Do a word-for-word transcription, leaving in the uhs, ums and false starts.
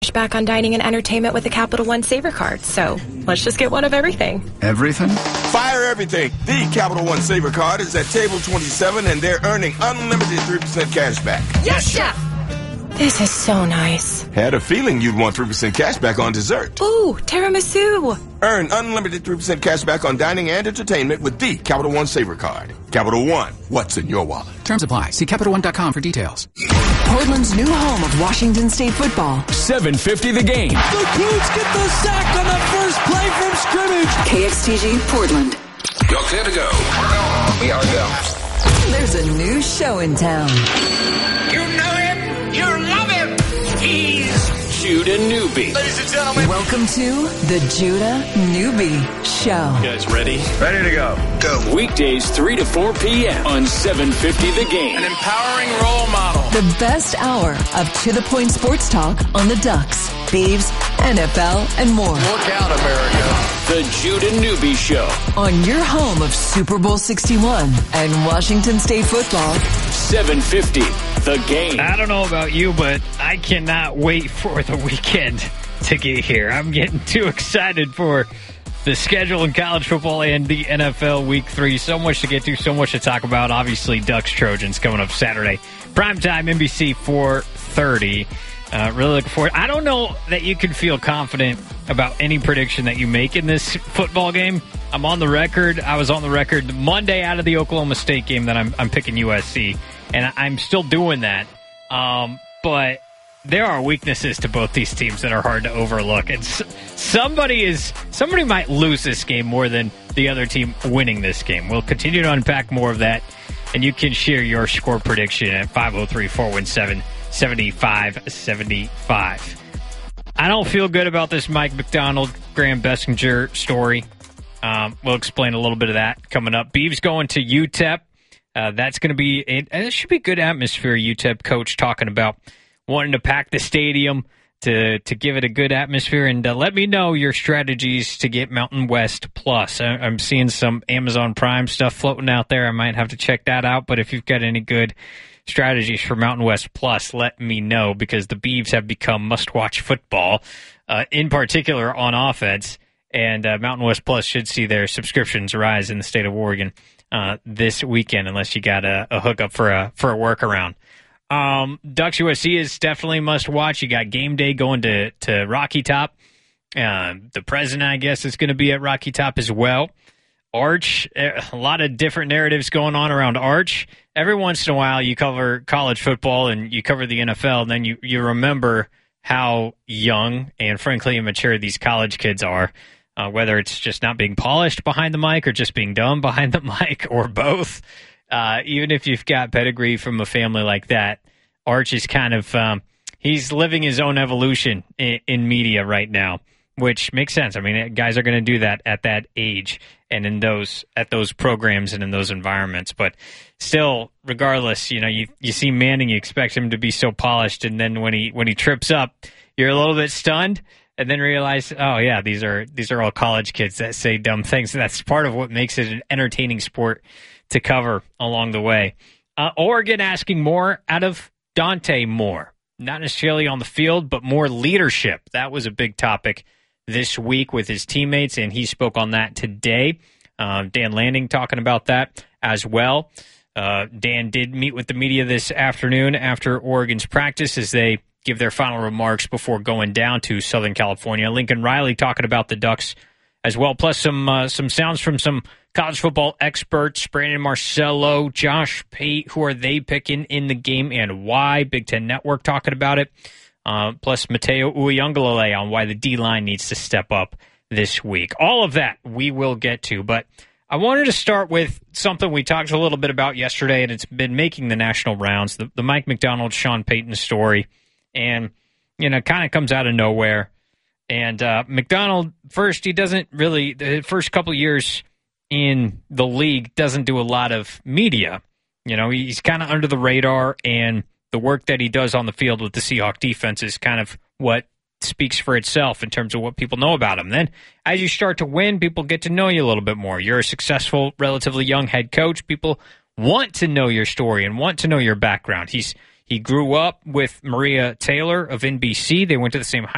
back on dining and entertainment with the Capital One Saver card. So let's just get one of everything. Everything? Fire everything. The Capital One Saver card is at table twenty-seven, and they're earning unlimited three percent cash back. Yes, Chef! This is so nice. Had a feeling you'd want three percent cash back on dessert. Ooh, tiramisu. Earn unlimited three percent cash back on dining and entertainment with the Capital One Saver card. Capital One, what's in your wallet? Terms apply. See Capital One dot com for details. Portland's new home of Washington State football. seven fifty the game. The Cougs get the sack on the first play from scrimmage. K X T G Portland. You're clear to go. We are go. There's a new show in town. You know him. You love him. He's Judah Newby. Ladies and gentlemen. Welcome to the Judah Newby Show. You guys ready? Ready to go. Go. Weekdays three to four p.m. on seven fifty the game. An empowering role model. The best hour of to-the-point sports talk on the Ducks, Beavs, N F L, and more. Look out, America. The Judah Newby Show. On your home of Super Bowl sixty-one and Washington State football. seven fifty the game. I don't know about you, but I cannot wait for the weekend to get here. I'm getting too excited for the schedule in college football and the N F L week three. So much to get to, so much to talk about. Obviously, Ducks Trojans coming up Saturday. Primetime N B C four thirty. Uh, really looking forward. I don't know that you can feel confident about any prediction that you make in this football game. I'm on the record. I was on the record Monday out of the Oklahoma State game that I'm, I'm picking U S C, and I'm still doing that. Um, but there are weaknesses to both these teams that are hard to overlook, and s- somebody is somebody might lose this game more than the other team winning this game. We'll continue to unpack more of that, and you can share your score prediction at five oh three, four one seven, seven five seven five. I don't feel good about this Mike Macdonald, Graham Bessinger story. Um, we'll explain a little bit of that coming up. Beavs going to U T E P. Uh, that's going to be, a, it should be good atmosphere. U T E P coach talking about wanting to pack the stadium to to give it a good atmosphere. And uh, let me know your strategies to get Mountain West Plus. I, I'm seeing some Amazon Prime stuff floating out there. I might have to check that out. But if you've got any good strategies for Mountain West Plus, let me know, because the Beavs have become must-watch football, uh, in particular on offense. And uh, Mountain West Plus should see their subscriptions rise in the state of Oregon uh, this weekend, unless you got a, a hookup for a for a workaround. Um, Ducks U S C is definitely must watch. You got game day going to to Rocky Top. Uh, the president, I guess, is going to be at Rocky Top as well. Arch, a lot of different narratives going on around Arch. Every once in a while, you cover college football and you cover the N F L, and then you you remember how young and frankly immature these college kids are. Uh, whether it's just not being polished behind the mic or just being dumb behind the mic or both. Uh, even if you've got pedigree from a family like that, Arch is kind of, um, he's living his own evolution in, in media right now, which makes sense. I mean, guys are going to do that at that age and in those, at those programs and in those environments. But still, regardless, you know, you, you see Manning, you expect him to be so polished. And then when he, when he trips up, you're a little bit stunned. And then realize, oh yeah, these are these are all college kids that say dumb things. That's part of what makes it an entertaining sport to cover along the way. Uh, Oregon asking more out of Dante Moore, not necessarily on the field, but more leadership. That was a big topic this week with his teammates, and he spoke on that today. Uh, Dan Lanning talking about that as well. Uh, Dan did meet with the media this afternoon after Oregon's practice as they give their final remarks before going down to Southern California. Lincoln Riley talking about the Ducks as well, plus some uh, some sounds from some college football experts, Brandon Marcello, Josh Pate, who are they picking in the game and why. Big Ten Network talking about it, uh, plus Mateo Uyunglele on why the D-line needs to step up this week. All of that we will get to, but I wanted to start with something we talked a little bit about yesterday, and it's been making the national rounds, the, the Mike Macdonald, Sean Payton story. And, you know, kind of comes out of nowhere. And uh, Macdonald, first, he doesn't really, the first couple of years in the league, doesn't do a lot of media. You know, he's kind of under the radar, and the work that he does on the field with the Seahawks defense is kind of what speaks for itself in terms of what people know about him. Then, as you start to win, people get to know you a little bit more. You're a successful, relatively young head coach. People want to know your story and want to know your background. He's He grew up with Maria Taylor of N B C. They went to the same high